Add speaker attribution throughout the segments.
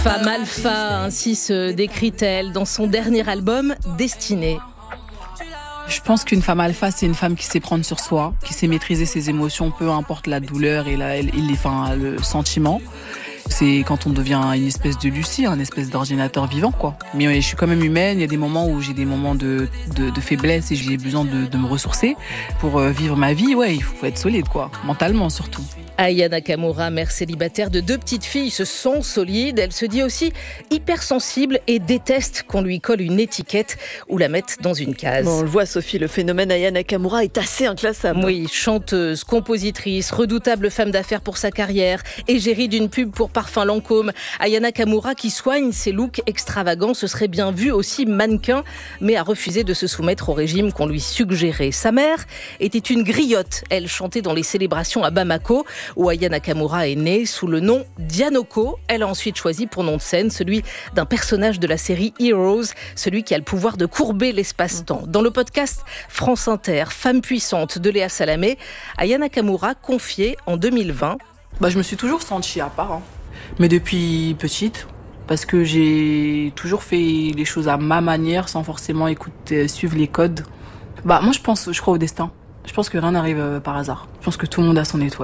Speaker 1: Femme alpha, ainsi se décrit-elle dans son dernier album Destinée.
Speaker 2: Je pense qu'une femme alpha, c'est une femme qui sait prendre sur soi, qui sait maîtriser ses émotions, peu importe la douleur et le sentiment. C'est quand on devient une espèce de Lucie, un espèce d'ordinateur vivant, quoi. Mais je suis quand même humaine, il y a des moments où j'ai des moments de faiblesse et j'ai besoin de me ressourcer. Pour vivre ma vie, il faut être solide, quoi. Mentalement, surtout.
Speaker 1: Aya Nakamura, mère célibataire de 2 petites filles, se sent solide. Elle se dit aussi hypersensible et déteste qu'on lui colle une étiquette ou la mette dans une case.
Speaker 3: Bon, on le voit, Sophie, le phénomène Aya Nakamura est assez inclassable.
Speaker 1: Oui, chanteuse, compositrice, redoutable femme d'affaires pour sa carrière, égérie d'une pub pour Parfum Lancôme. Aya Nakamura qui soigne ses looks extravagants, se serait bien vue aussi mannequin, mais a refusé de se soumettre au régime qu'on lui suggérait. Sa mère était une griotte. Elle chantait dans les célébrations à Bamako, où Aya Nakamura est née sous le nom Dianoko. Elle a ensuite choisi pour nom de scène celui d'un personnage de la série Heroes, celui qui a le pouvoir de courber l'espace-temps. Dans le podcast France Inter, Femme puissante de Léa Salamé, Aya Nakamura confiait en 2020
Speaker 2: « Je me suis toujours sentie à part, mais depuis petite, parce que j'ai toujours fait les choses à ma manière, sans forcément suivre les codes. Moi, je crois au destin. Je pense que rien n'arrive par hasard. Je pense que tout le monde a son étoile. »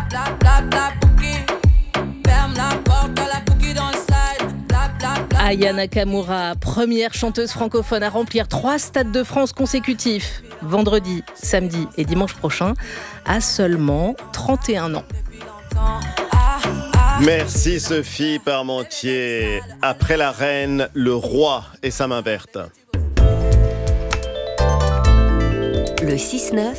Speaker 1: Aya Nakamura, première chanteuse francophone à remplir 3 stades de France consécutifs, vendredi, samedi et dimanche prochain, à seulement 31 ans.
Speaker 4: Merci Sophie Parmentier. Après la reine, le roi et sa main verte.
Speaker 5: Le 6-9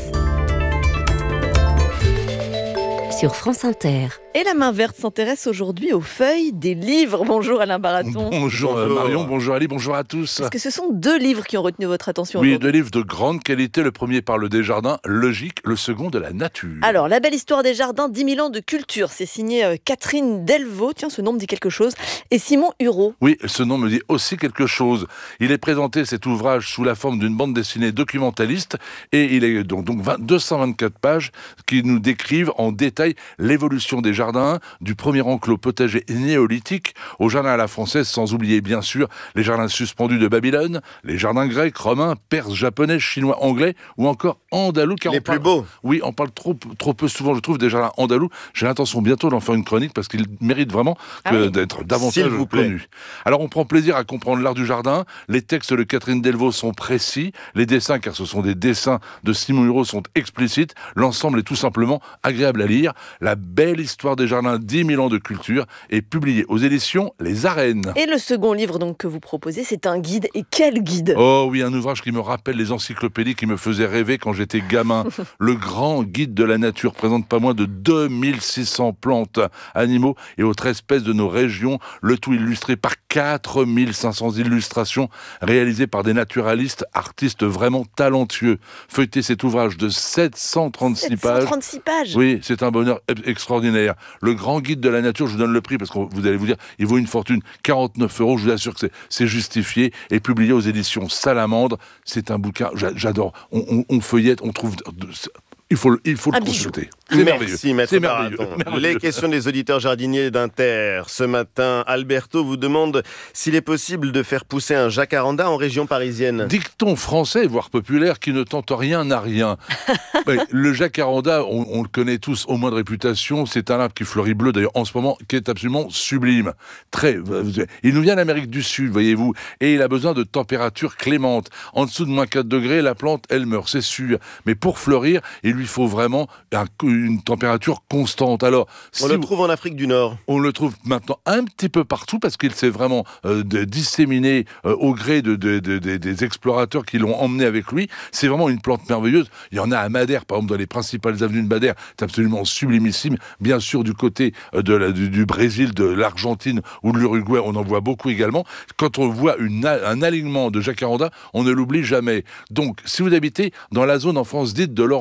Speaker 5: sur France Inter.
Speaker 3: Et la main verte s'intéresse aujourd'hui aux feuilles des livres. Bonjour Alain Baraton.
Speaker 6: Bonjour Marion, bonjour Ali, bonjour à tous.
Speaker 3: Est-ce que ce sont 2 livres qui ont retenu votre attention
Speaker 6: Oui,
Speaker 3: aujourd'hui?
Speaker 6: 2 livres de grande qualité. Le premier parle des jardins, logique, le second de la nature.
Speaker 3: Alors, La belle histoire des jardins, 10 000 ans de culture. C'est signé Catherine Delvaux, tiens, ce nom me dit quelque chose, et Simon Hureau.
Speaker 6: Oui, ce nom me dit aussi quelque chose. Il est présenté, cet ouvrage, sous la forme d'une bande dessinée documentaliste, et il est donc 224 pages qui nous décrivent en détail l'évolution des jardins, du premier enclos potager néolithique au jardin à la française, sans oublier bien sûr les jardins suspendus de Babylone, les jardins grecs, romains, perses, japonais, chinois, anglais ou encore andalous.
Speaker 4: Les plus beaux.
Speaker 6: Oui, on parle trop peu souvent, je trouve, des jardins andalous. J'ai l'intention bientôt d'en faire une chronique parce qu'ils méritent vraiment d'être davantage connus. Alors on prend plaisir à comprendre l'art du jardin. Les textes de Catherine Delvaux sont précis. Les dessins, car ce sont des dessins de Simon Hureau, sont explicites. L'ensemble est tout simplement agréable à lire. La belle histoire des jardins, 10 000 ans de culture, est publié aux éditions Les Arènes.
Speaker 3: Et le second livre donc que vous proposez, c'est un guide. Et quel guide?
Speaker 6: Oh oui, un ouvrage qui me rappelle les encyclopédies qui me faisaient rêver quand j'étais gamin. Le grand guide de la nature présente pas moins de 2600 plantes, animaux et autres espèces de nos régions, le tout illustré par 4500 illustrations réalisées par des naturalistes, artistes vraiment talentueux. Feuilleter cet ouvrage de 736 pages.
Speaker 3: 736 pages.
Speaker 6: Oui, c'est un bonheur extraordinaire. Le grand guide de la nature, je vous donne le prix parce que vous allez vous dire, il vaut une fortune, 49 €. Je vous assure que c'est justifié et publié aux éditions Salamandre. C'est un bouquin, j'adore. On feuillette, on trouve... Il faut le consulter. C'est merveilleux.
Speaker 4: Merci, Maître Baraton. Les questions des auditeurs jardiniers d'Inter. Ce matin, Alberto vous demande s'il est possible de faire pousser un jacaranda en région parisienne.
Speaker 6: Dicton français, voire populaire, qui ne tente rien n'a rien. Le jacaranda, on le connaît tous, au moins de réputation. C'est un arbre qui fleurit bleu, d'ailleurs, en ce moment, qui est absolument sublime. Il nous vient d'Amérique du Sud, voyez-vous, et il a besoin de températures clémentes. En dessous de moins 4 degrés, la plante, elle meurt, c'est sûr. Mais pour fleurir, il lui faut vraiment une température constante. Alors,
Speaker 4: on le trouve en Afrique du Nord.
Speaker 6: On le trouve maintenant un petit peu partout parce qu'il s'est vraiment disséminé au gré des explorateurs qui l'ont emmené avec lui. C'est vraiment une plante merveilleuse. Il y en a à Madère, par exemple, dans les principales avenues de Madère. C'est absolument sublimissime. Bien sûr, du côté du Brésil, de l'Argentine ou de l'Uruguay, on en voit beaucoup également. Quand on voit un alignement de jacaranda, on ne l'oublie jamais. Donc, si vous habitez dans la zone en France dite de l'Oranger,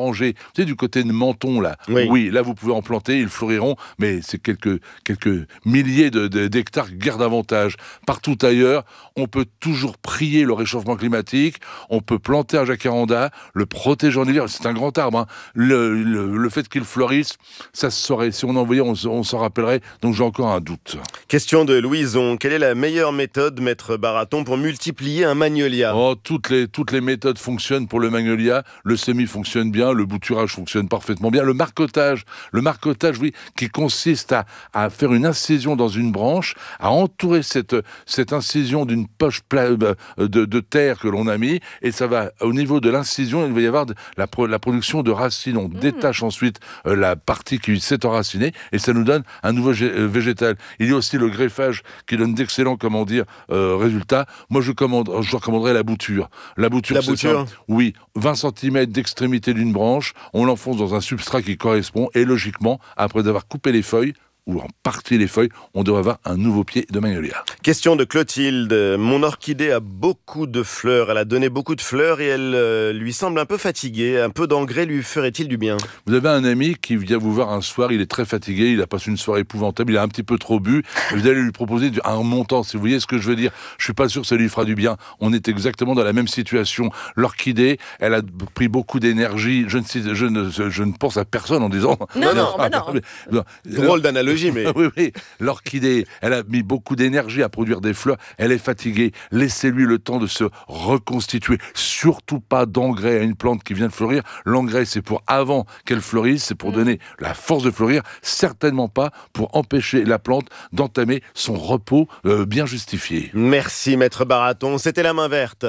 Speaker 6: Tu sais, du côté de Menton, là, oui, là, vous pouvez en planter, ils fleuriront, mais c'est quelques milliers d'hectares guère davantage. Partout ailleurs, on peut toujours prier le réchauffement climatique, on peut planter un jacaranda, le protéger en hiver, c'est un grand arbre. Hein. Le fait qu'il fleurisse, ça se saurait. Si on en voyait, on s'en rappellerait, donc j'ai encore un doute.
Speaker 4: Question de Louison, quelle est la meilleure méthode, maître Baraton, pour multiplier un magnolia ?
Speaker 6: Toutes les méthodes fonctionnent pour le magnolia, le semis fonctionne bien, le bouturage fonctionne parfaitement bien, le marcottage, oui, qui consiste à faire une incision dans une branche, à entourer cette incision d'une poche de terre que l'on a mis, et ça va, au niveau de l'incision, il va y avoir la production de racines. On détache ensuite la partie qui s'est enracinée, et ça nous donne un nouveau végétal. Il y a aussi le greffage qui donne d'excellents, résultats. Moi, je recommanderais la bouture. La bouture, oui, 20 cm d'extrémité d'une branche, on l'enfonce dans un substrat qui correspond, et logiquement, après avoir coupé les feuilles, ou en partie les feuilles, on devrait avoir un nouveau pied de magnolia.
Speaker 4: Question de Clotilde. Mon orchidée a beaucoup de fleurs. Elle a donné beaucoup de fleurs et elle lui semble un peu fatiguée. Un peu d'engrais lui ferait-il du bien ?
Speaker 6: Vous avez un ami qui vient vous voir un soir, il est très fatigué, il a passé une soirée épouvantable, il a un petit peu trop bu. Vous allez lui proposer un montant, si vous voyez ce que je veux dire. Je suis pas sûr que ça lui fera du bien. On est exactement dans la même situation. L'orchidée, elle a pris beaucoup d'énergie. Je ne pense à personne en disant...
Speaker 4: Non. Drôle d'analogie. Mais...
Speaker 6: oui, l'orchidée, elle a mis beaucoup d'énergie à produire des fleurs, elle est fatiguée, laissez-lui le temps de se reconstituer. Surtout pas d'engrais à une plante qui vient de fleurir. L'engrais, c'est pour avant qu'elle fleurisse, c'est pour donner la force de fleurir, certainement pas pour empêcher la plante d'entamer son repos bien justifié.
Speaker 4: Merci maître Baraton, c'était la main verte.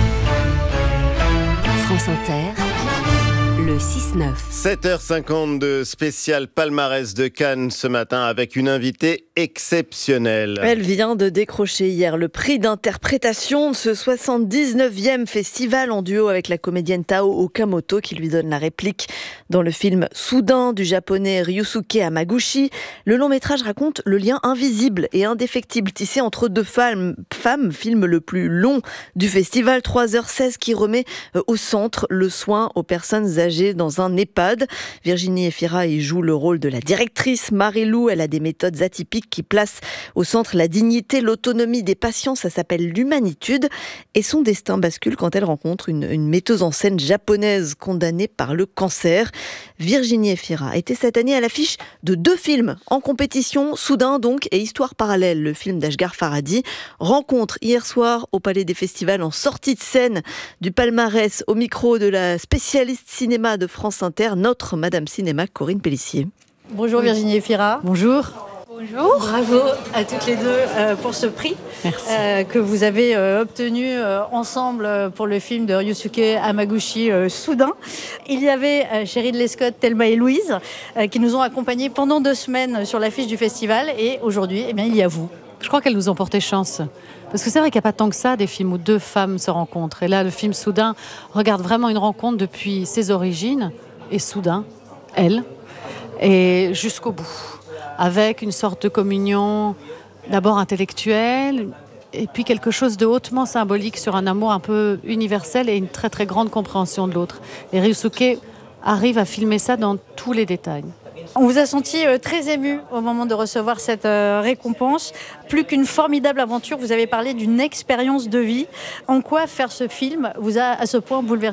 Speaker 5: France Inter, le 6-9.
Speaker 4: 7h52, spécial palmarès de Cannes ce matin avec une invitée exceptionnelle.
Speaker 3: Elle vient de décrocher hier le prix d'interprétation de ce 79e festival en duo avec la comédienne Tao Okamoto qui lui donne la réplique dans le film Soudain du japonais Ryusuke Hamaguchi. Le long métrage raconte le lien invisible et indéfectible tissé entre deux femmes, film le plus long du festival, 3h16, qui remet au centre le soin aux personnes âgées dans un EHPAD. Virginie Efira y joue le rôle de la directrice. Marie-Lou, elle a des méthodes atypiques qui placent au centre la dignité, l'autonomie des patients. Ça s'appelle l'humanitude. Et son destin bascule quand elle rencontre une metteuse en scène japonaise condamnée par le cancer. Virginie Efira était cette année à l'affiche de 2 films en compétition, Soudain donc et Histoire parallèle, le film d'Ashghar Farhadi. Rencontre hier soir au Palais des Festivals en sortie de scène du palmarès au micro de la spécialiste cinéma de France Inter, notre Madame Cinéma, Corinne Pélissier.
Speaker 7: Bonjour Virginie Efira.
Speaker 8: Bonjour.
Speaker 7: Bonjour. Bravo à toutes les deux pour ce prix que vous avez obtenu ensemble pour le film de Ryusuke Hamaguchi, Soudain. Il y avait Cheryl Lescott, Thelma et Louise qui nous ont accompagnés pendant 2 semaines sur l'affiche du festival et aujourd'hui, il y a vous.
Speaker 8: Je crois qu'elles nous ont porté chance. Parce que c'est vrai qu'il n'y a pas tant que ça des films où 2 femmes se rencontrent. Et là, le film Soudain regarde vraiment une rencontre depuis ses origines. Et soudain, elle, et jusqu'au bout. Avec une sorte de communion d'abord intellectuelle, et puis quelque chose de hautement symbolique sur un amour un peu universel et une très très grande compréhension de l'autre. Et Ryusuke arrive à filmer ça dans tous les détails.
Speaker 7: On vous a senti très ému au moment de recevoir cette récompense. Plus qu'une formidable aventure, vous avez parlé d'une expérience de vie. En quoi faire ce film vous a à ce point bouleversé ?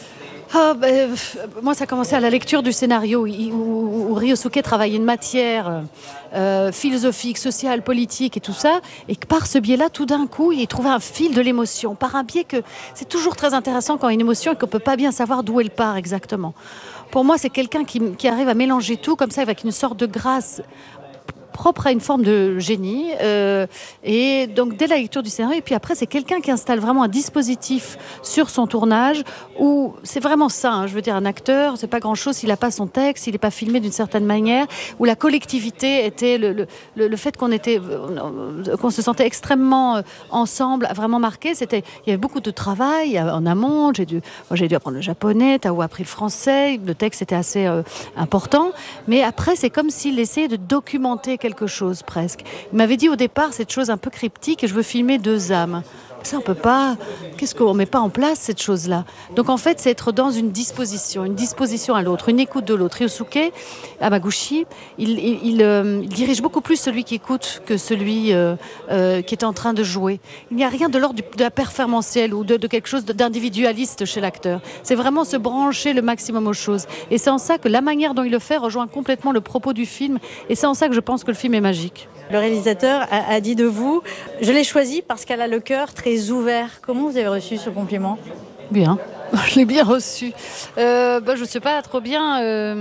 Speaker 8: Moi, ça a commencé à la lecture du scénario où Ryusuke travaillait une matière philosophique, sociale, politique et tout ça, et que par ce biais-là, tout d'un coup, il trouvait un fil de l'émotion, par un biais que c'est toujours très intéressant quand il y a une émotion et qu'on ne peut pas bien savoir d'où elle part exactement. Pour moi, c'est quelqu'un qui arrive à mélanger tout comme ça avec une sorte de grâce propre à une forme de génie. Et donc, dès la lecture du scénario, et puis après, c'est quelqu'un qui installe vraiment un dispositif sur son tournage où c'est vraiment ça, je veux dire, un acteur, c'est pas grand-chose s'il n'a pas son texte, s'il n'est pas filmé d'une certaine manière, où la collectivité était le fait qu'on se sentait extrêmement ensemble, a vraiment marqué. Il y avait beaucoup de travail en amont. J'ai dû apprendre le japonais, Tao a appris le français, le texte était assez important. Mais après, c'est comme s'il essayait de documenter quelque chose presque. Il m'avait dit au départ cette chose un peu cryptique, je veux filmer 2 âmes. ça on peut pas, qu'est-ce qu'on met pas en place cette chose-là. Donc en fait, c'est être dans une disposition à l'autre, une écoute de l'autre. Ryosuke Hamaguchi, il dirige beaucoup plus celui qui écoute que celui qui est en train de jouer. Il n'y a rien de l'ordre de la performantielle ou de quelque chose d'individualiste chez l'acteur. C'est vraiment se brancher le maximum aux choses. Et c'est en ça que la manière dont il le fait rejoint complètement le propos du film. Et c'est en ça que je pense que le film est magique.
Speaker 7: Le réalisateur a dit de vous, je l'ai choisi parce qu'elle a le cœur très ouvert. Comment vous avez reçu ce compliment ?
Speaker 8: Bien, je l'ai bien reçu. Je ne sais pas trop bien.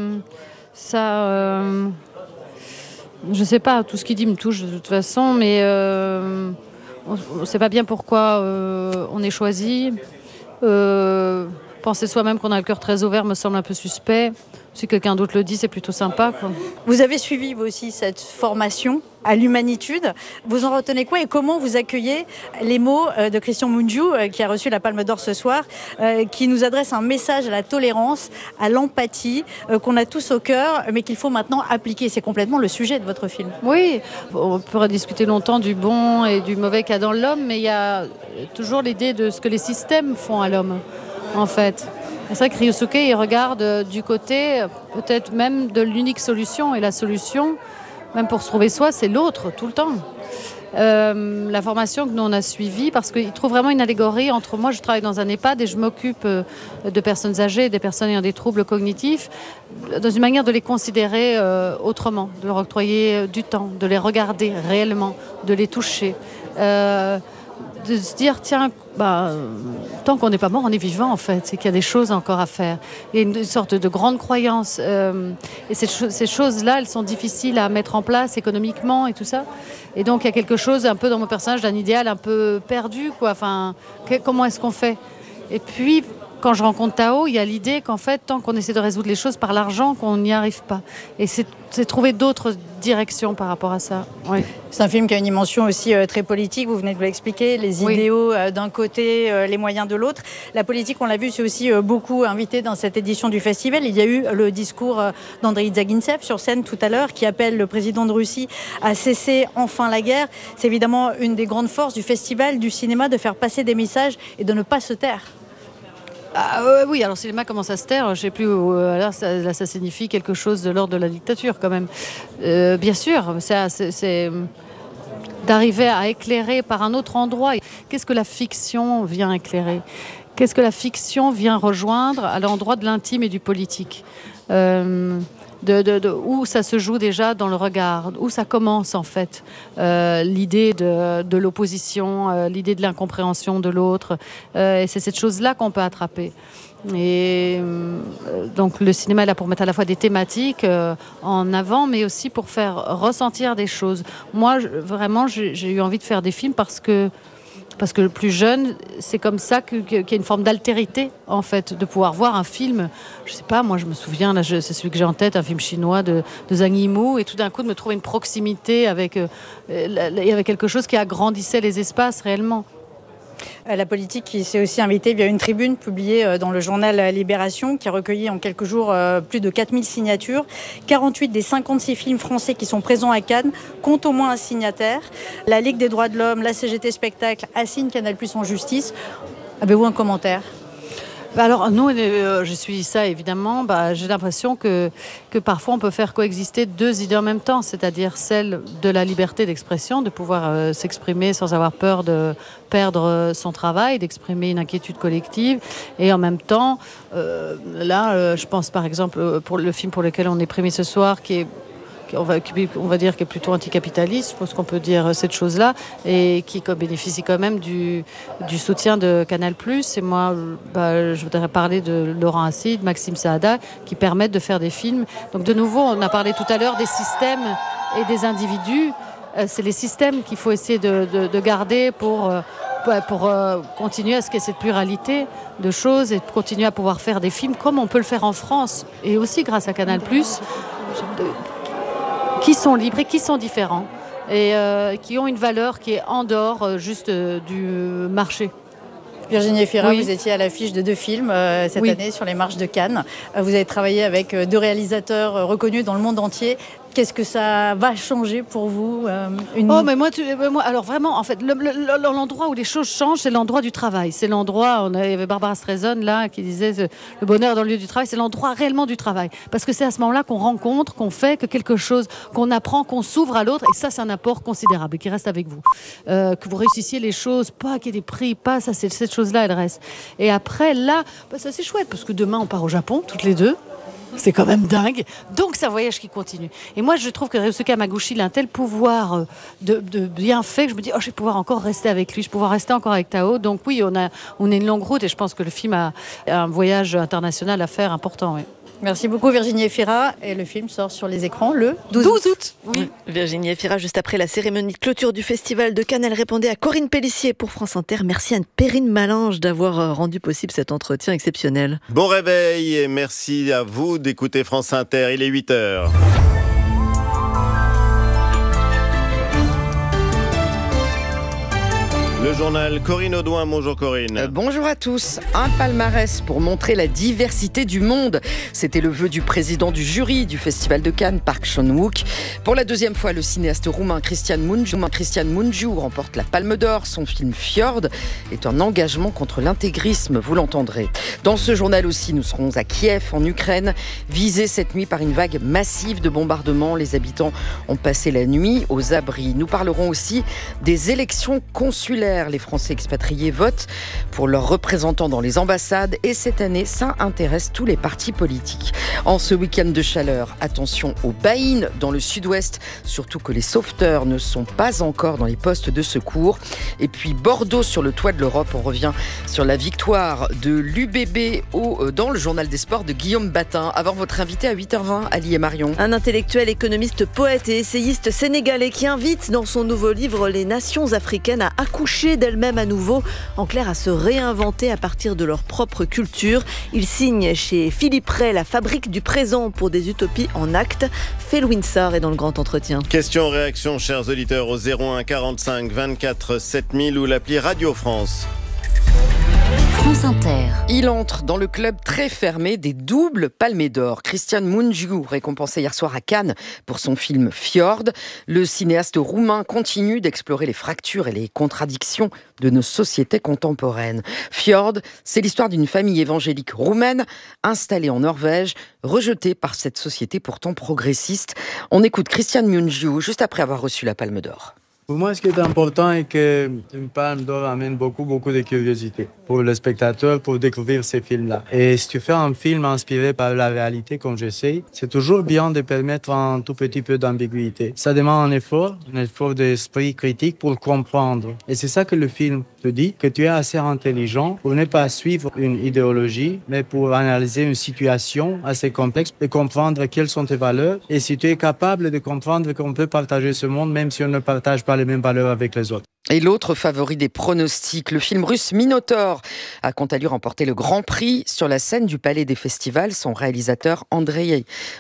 Speaker 8: Je ne sais pas, tout ce qu'il dit me touche de toute façon, mais on ne sait pas bien pourquoi on est choisi. Penser soi-même qu'on a le cœur très ouvert me semble un peu suspect. Si quelqu'un d'autre le dit, c'est plutôt sympa, quoi.
Speaker 7: Vous avez suivi, vous aussi, cette formation à l'humanitude. Vous en retenez quoi et comment vous accueillez les mots de Christian Mungiu, qui a reçu la Palme d'Or ce soir, qui nous adresse un message à la tolérance, à l'empathie, qu'on a tous au cœur, mais qu'il faut maintenant appliquer. C'est complètement le sujet de votre film.
Speaker 8: Oui, on pourrait discuter longtemps du bon et du mauvais qu'il y a dans l'homme, mais il y a toujours l'idée de ce que les systèmes font à l'homme, en fait. C'est vrai que Ryosuke, il regarde du côté peut-être même de l'unique solution. Et la solution, même pour se trouver soi, c'est l'autre, tout le temps. La formation que nous on a suivie, parce qu'il trouve vraiment une allégorie entre moi, je travaille dans un EHPAD et je m'occupe de personnes âgées, des personnes ayant des troubles cognitifs, dans une manière de les considérer autrement, de leur octroyer du temps, de les regarder réellement, de les toucher. De se dire, tiens, tant qu'on n'est pas mort, on est vivant en fait, c'est qu'il y a des choses encore à faire. Il y a une sorte de grande croyance. Et ces choses-là, elles sont difficiles à mettre en place économiquement et tout ça. Et donc il y a quelque chose un peu dans mon personnage d'un idéal un peu perdu, quoi. Enfin, comment est-ce qu'on fait ? Et puis, quand je rencontre Tao, il y a l'idée qu'en fait, tant qu'on essaie de résoudre les choses par l'argent, qu'on n'y arrive pas. Et c'est trouver d'autres directions par rapport à ça. Oui.
Speaker 7: C'est un film qui a une dimension aussi très politique, vous venez de vous l'expliquer, les idéaux d'un côté, les moyens de l'autre. La politique, on l'a vu, c'est aussi beaucoup invité dans cette édition du festival. Il y a eu le discours d'Andrei Zagintsev sur scène tout à l'heure, qui appelle le président de Russie à cesser enfin la guerre. C'est évidemment une des grandes forces du festival, du cinéma, de faire passer des messages et de ne pas se taire.
Speaker 8: Oui, alors si les mains commencent à se taire, je ne sais plus, là ça signifie quelque chose de l'ordre de la dictature quand même. Bien sûr, c'est d'arriver à éclairer par un autre endroit. Qu'est-ce que la fiction vient éclairer ? Qu'est-ce que la fiction vient rejoindre à l'endroit de l'intime et du politique ? Où ça se joue déjà dans le regard, où ça commence en fait, l'idée de l'opposition, l'idée de l'incompréhension de l'autre, et c'est cette chose-là qu'on peut attraper. Et donc le cinéma est là pour mettre à la fois des thématiques en avant, mais aussi pour faire ressentir des choses. Moi, vraiment, j'ai eu envie de faire des films parce que le plus jeune, c'est comme ça qu'il y a une forme d'altérité, en fait, de pouvoir voir un film. Je sais pas, moi je me souviens, là, c'est celui que j'ai en tête, un film chinois de Zhang Yimou, et tout d'un coup de me trouver une proximité avec quelque chose qui agrandissait les espaces réellement.
Speaker 7: La politique qui s'est aussi invitée via une tribune publiée dans le journal Libération, qui a recueilli en quelques jours plus de 4000 signatures. 48 des 56 films français qui sont présents à Cannes comptent au moins un signataire. La Ligue des droits de l'homme, la CGT Spectacle assigne Canal+ en justice. Avez-vous un commentaire ?
Speaker 8: Alors nous, je suis ça évidemment, j'ai l'impression que parfois on peut faire coexister deux idées en même temps, c'est-à-dire celle de la liberté d'expression, de pouvoir s'exprimer sans avoir peur de perdre son travail, d'exprimer une inquiétude collective, et en même temps, je pense par exemple pour le film pour lequel on est primé ce soir, on va dire, qui est plutôt anticapitaliste, je pense qu'on peut dire cette chose-là, et qui bénéficie quand même du soutien de Canal+. Et moi, je voudrais parler de Laurent Assy, de Maxime Saada, qui permettent de faire des films. Donc de nouveau, on a parlé tout à l'heure des systèmes et des individus. C'est les systèmes qu'il faut essayer de garder pour continuer à ce qu'il y ait cette pluralité de choses et continuer à pouvoir faire des films comme on peut le faire en France, et aussi grâce à Canal+, qui sont libres et qui sont différents et qui ont une valeur qui est en dehors juste du marché.
Speaker 7: Virginie Efira, oui. Vous étiez à l'affiche de 2 films cette année sur les marches de Cannes. Vous avez travaillé avec 2 réalisateurs reconnus dans le monde entier. Qu'est-ce que ça va changer pour vous
Speaker 8: mais moi, alors vraiment, en fait, l'endroit où les choses changent, c'est l'endroit du travail. C'est l'endroit, il y avait Barbara Streisand là qui disait le bonheur dans le lieu du travail, c'est l'endroit réellement du travail. Parce que c'est à ce moment-là qu'on rencontre, qu'on fait que quelque chose, qu'on apprend, qu'on s'ouvre à l'autre. Et ça, c'est un apport considérable et qui reste avec vous. Que vous réussissiez les choses, pas qu'il y ait des prix, pas ça, cette chose-là, elle reste. Et après, là, ça c'est chouette parce que demain, on part au Japon, toutes les deux. C'est quand même dingue. Donc, c'est un voyage qui continue. Et moi, je trouve que Ryosuke Hamaguchi, il a un tel pouvoir de bienfait que je me dis, je vais pouvoir encore rester avec lui, je vais pouvoir rester encore avec Tao. Donc oui, on a une longue route et je pense que le film a un voyage international à faire important. Oui.
Speaker 7: Merci beaucoup Virginie Efira. Et le film sort sur les écrans le 12 août.
Speaker 3: Oui. Virginie Efira, juste après la cérémonie de clôture du Festival de Cannes, elle répondait à Corinne Pélissier pour France Inter. Merci à Perrine Malinge d'avoir rendu possible cet entretien exceptionnel.
Speaker 4: Bon réveil et merci à vous d'écouter France Inter. Il est 8h. Le journal Corinne Audouin. Bonjour Corinne.
Speaker 9: Bonjour à tous. Un palmarès pour montrer la diversité du monde. C'était le vœu du président du jury du Festival de Cannes, Park Chan-wook. Pour la deuxième fois, le cinéaste roumain Cristian Mungiu remporte la Palme d'Or. Son film Fjord est un engagement contre l'intégrisme, vous l'entendrez. Dans ce journal aussi, nous serons à Kiev, en Ukraine, visé cette nuit par une vague massive de bombardements. Les habitants ont passé la nuit aux abris. Nous parlerons aussi des élections consulaires. Les Français expatriés votent pour leurs représentants dans les ambassades et cette année, ça intéresse tous les partis politiques. En ce week-end de chaleur, attention aux baïnes dans le sud-ouest, surtout que les sauveteurs ne sont pas encore dans les postes de secours. Et puis Bordeaux sur le toit de l'Europe, on revient sur la victoire de l'UBB dans le journal des sports de Guillaume Batin. Avant votre invité à 8h20, Ali et Marion.
Speaker 3: Un intellectuel, économiste, poète et essayiste sénégalais qui invite dans son nouveau livre les nations africaines à accoucher d'elles-mêmes à nouveau, en clair à se réinventer à partir de leur propre culture. Il signe chez Philippe Ray La fabrique du présent pour des utopies en actes. Phil Windsor est dans le grand entretien.
Speaker 4: Questions, réactions, chers auditeurs, au 01 45 24 7000 ou l'appli Radio France.
Speaker 5: France Inter.
Speaker 9: Il entre dans le club très fermé des doubles palmées d'or. Cristian Mungiu, récompensé hier soir à Cannes pour son film Fjord. Le cinéaste roumain continue d'explorer les fractures et les contradictions de nos sociétés contemporaines. Fjord, c'est l'histoire d'une famille évangélique roumaine installée en Norvège, rejetée par cette société pourtant progressiste. On écoute Cristian Mungiu juste après avoir reçu la Palme d'Or.
Speaker 10: Pour moi, ce qui est important est qu'une palme d'or amène beaucoup de curiosité pour le spectateur, pour découvrir ces films-là. Et si tu fais un film inspiré par la réalité, comme j'essaie, c'est toujours bien de permettre un tout petit peu d'ambiguïté. Ça demande un effort d'esprit critique pour comprendre. Et c'est ça que le film te dit, que tu es assez intelligent pour ne pas suivre une idéologie, mais pour analyser une situation assez complexe et comprendre quelles sont tes valeurs. Et si tu es capable de comprendre qu'on peut partager ce monde, même si on ne partage pas les mêmes valeurs avec les autres.
Speaker 9: Et l'autre favori des pronostics, le film russe Minotaur, a quant à lui remporté le Grand Prix sur la scène du Palais des Festivals. Son réalisateur Andrei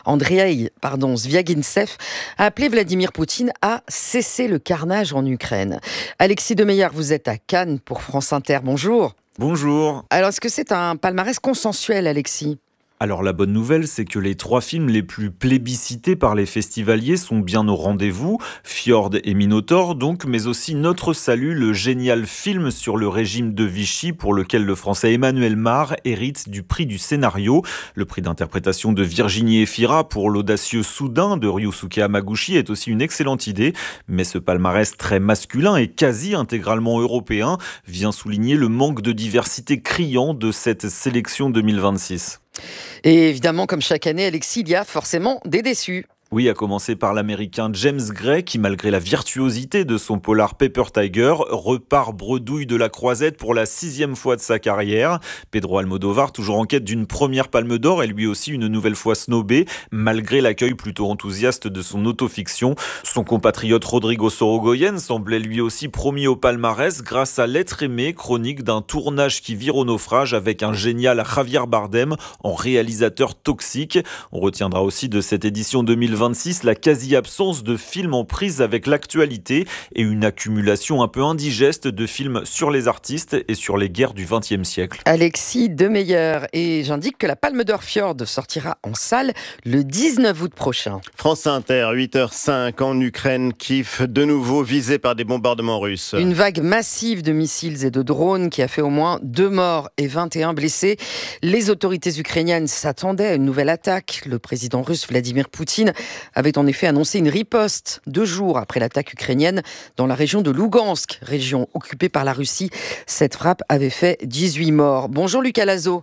Speaker 9: Zviagintsev a appelé Vladimir Poutine à cesser le carnage en Ukraine. Alexis Demeyer, vous êtes à Cannes pour France Inter. Bonjour.
Speaker 11: Bonjour.
Speaker 9: Alors, est-ce que c'est un palmarès consensuel, Alexis ?
Speaker 11: Alors la bonne nouvelle, c'est que les 3 films les plus plébiscités par les festivaliers sont bien au rendez-vous, Fjord et Minotaur donc, mais aussi Notre Salut, le génial film sur le régime de Vichy pour lequel le français Emmanuel Mar hérite du prix du scénario. Le prix d'interprétation de Virginie Efira pour l'audacieux Soudain de Ryosuke Hamaguchi est aussi une excellente idée, mais ce palmarès très masculin et quasi intégralement européen vient souligner le manque de diversité criant de cette sélection 2026.
Speaker 9: Et évidemment, comme chaque année, Alexis, il y a forcément des déçus.
Speaker 11: Oui, à commencer par l'américain James Gray qui, malgré la virtuosité de son polar Paper Tiger, repart bredouille de la croisette pour la 6e fois de sa carrière. Pedro Almodovar, toujours en quête d'une première palme d'or, est lui aussi une nouvelle fois snobé, malgré l'accueil plutôt enthousiaste de son autofiction. Son compatriote Rodrigo Sorogoyen semblait lui aussi promis au palmarès grâce à L'être aimé, chronique d'un tournage qui vire au naufrage avec un génial Javier Bardem en réalisateur toxique. On retiendra aussi de cette édition 2020 2026, la quasi-absence de films en prise avec l'actualité et une accumulation un peu indigeste de films sur les artistes et sur les guerres du XXe siècle.
Speaker 9: Alexis Demeyer, et j'indique que la Palme d'Or Fjord sortira en salle le 19 août prochain.
Speaker 4: France Inter, 8h05 en Ukraine, Kiev, de nouveau visé par des bombardements russes.
Speaker 9: Une vague massive de missiles et de drones qui a fait au moins 2 morts et 21 blessés. Les autorités ukrainiennes s'attendaient à une nouvelle attaque. Le président russe Vladimir Poutine avait en effet annoncé une riposte 2 jours après l'attaque ukrainienne dans la région de Lougansk, région occupée par la Russie. Cette frappe avait fait 18 morts. Bonjour Lucas Lazo.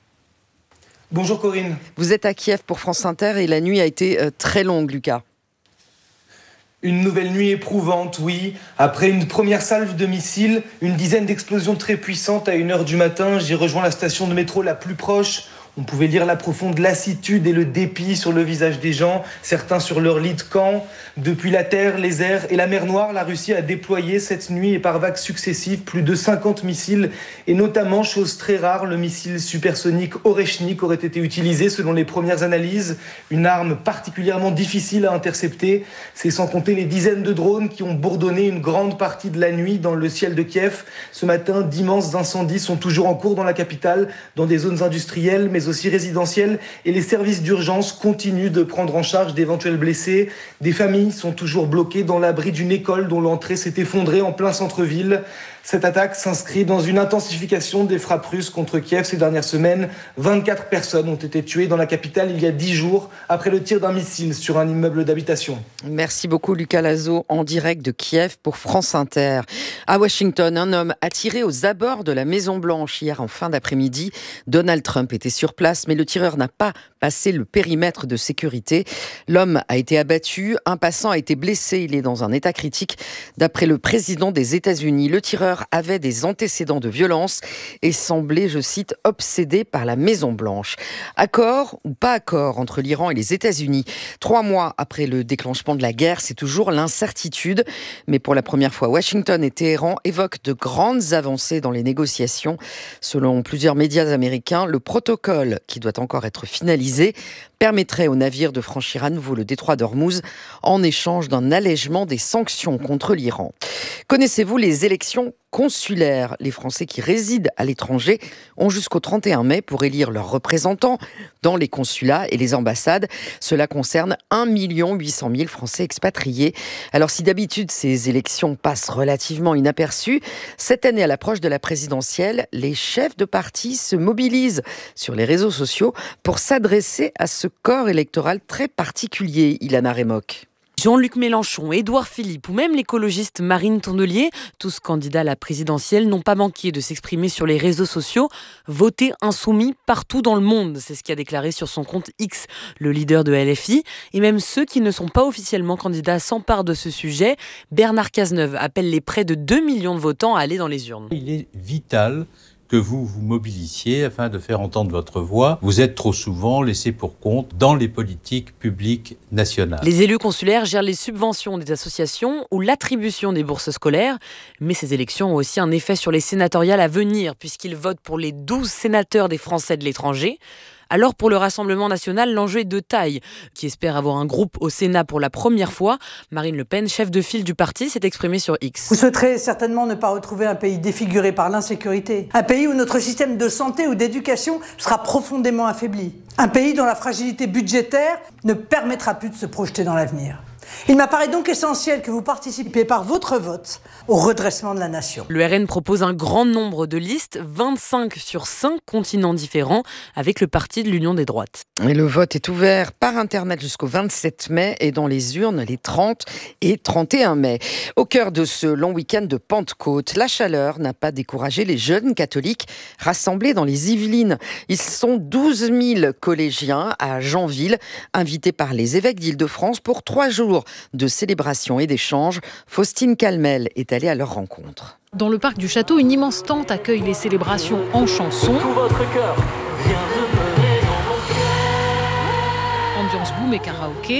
Speaker 12: Bonjour Corinne.
Speaker 9: Vous êtes à Kiev pour France Inter et la nuit a été très longue, Lucas.
Speaker 12: Une nouvelle nuit éprouvante, oui. Après une première salve de missiles, une dizaine d'explosions très puissantes à 1h du matin, j'ai rejoint la station de métro la plus proche. On pouvait lire la profonde lassitude et le dépit sur le visage des gens, certains sur leur lit de camp. Depuis la terre, les airs et la mer Noire, la Russie a déployé cette nuit et par vagues successives plus de 50 missiles. Et notamment, chose très rare, le missile supersonique Oreshnik aurait été utilisé selon les premières analyses. Une arme particulièrement difficile à intercepter. C'est sans compter les dizaines de drones qui ont bourdonné une grande partie de la nuit dans le ciel de Kiev. Ce matin, d'immenses incendies sont toujours en cours dans la capitale, dans des zones industrielles, mais aussi résidentielles, et les services d'urgence continuent de prendre en charge d'éventuels blessés. Des familles sont toujours bloquées dans l'abri d'une école dont l'entrée s'est effondrée en plein centre-ville. Cette attaque s'inscrit dans une intensification des frappes russes contre Kiev ces dernières semaines. 24 personnes ont été tuées dans la capitale il y a 10 jours après le tir d'un missile sur un immeuble d'habitation.
Speaker 9: Merci beaucoup Lucas Lazo en direct de Kiev pour France Inter. À Washington, un homme a tiré aux abords de la Maison-Blanche hier en fin d'après-midi. Donald Trump était sur place, mais le tireur n'a pas passé le périmètre de sécurité. L'homme a été abattu, un passant a été blessé, il est dans un état critique. D'après le président des États-Unis, le tireur avait des antécédents de violence et semblait, je cite, obsédé par la Maison-Blanche. Accord ou pas accord entre l'Iran et les États-Unis. 3 mois après le déclenchement de la guerre, c'est toujours l'incertitude. Mais pour la première fois, Washington et Téhéran évoquent de grandes avancées dans les négociations. Selon plusieurs médias américains, le protocole, qui doit encore être finalisé, permettrait aux navires de franchir à nouveau le détroit d'Ormuz en échange d'un allègement des sanctions contre l'Iran. Connaissez-vous les élections consulaires? Les Français qui résident à l'étranger ont jusqu'au 31 mai pour élire leurs représentants dans les consulats et les ambassades. Cela concerne 1 800 000 Français expatriés. Alors si d'habitude ces élections passent relativement inaperçues, cette année à l'approche de la présidentielle, les chefs de parti se mobilisent sur les réseaux sociaux pour s'adresser à ce corps électoral très particulier, Ilana Remock.
Speaker 13: Jean-Luc Mélenchon, Édouard Philippe ou même l'écologiste Marine Tondelier, tous candidats à la présidentielle, n'ont pas manqué de s'exprimer sur les réseaux sociaux. Votez insoumis partout dans le monde, c'est ce qu'a déclaré sur son compte X le leader de LFI. Et même ceux qui ne sont pas officiellement candidats s'emparent de ce sujet. Bernard Cazeneuve appelle les près de 2 millions de votants à aller dans les urnes.
Speaker 14: Il est vital que vous vous mobilisiez afin de faire entendre votre voix. Vous êtes trop souvent laissé pour compte dans les politiques publiques nationales.
Speaker 13: Les élus consulaires gèrent les subventions des associations ou l'attribution des bourses scolaires. Mais ces élections ont aussi un effet sur les sénatoriales à venir, puisqu'ils votent pour les 12 sénateurs des Français de l'étranger. Alors pour le Rassemblement national, l'enjeu est de taille, qui espère avoir un groupe au Sénat pour la première fois. Marine Le Pen, chef de file du parti, s'est exprimée sur X.
Speaker 15: Vous souhaiterez certainement ne pas retrouver un pays défiguré par l'insécurité. Un pays où notre système de santé ou d'éducation sera profondément affaibli. Un pays dont la fragilité budgétaire ne permettra plus de se projeter dans l'avenir. Il m'apparaît donc essentiel que vous participiez par votre vote au redressement de la nation.
Speaker 13: Le RN propose un grand nombre de listes, 25 sur 5 continents différents, avec le parti de l'Union des droites.
Speaker 9: Et le vote est ouvert par Internet jusqu'au 27 mai et dans les urnes les 30 et 31 mai. Au cœur de ce long week-end de Pentecôte, la chaleur n'a pas découragé les jeunes catholiques rassemblés dans les Yvelines. Ils sont 12 000 collégiens à Janville, invités par les évêques d'Île-de-France pour 3 jours de célébration et d'échanges. Faustine Calmel est allée à leur rencontre.
Speaker 16: Dans le parc du château, une immense tente accueille les célébrations en chansons.
Speaker 17: Tout votre cœur vient demeurer dans mon cœur.
Speaker 16: Ambiance boom et karaoké.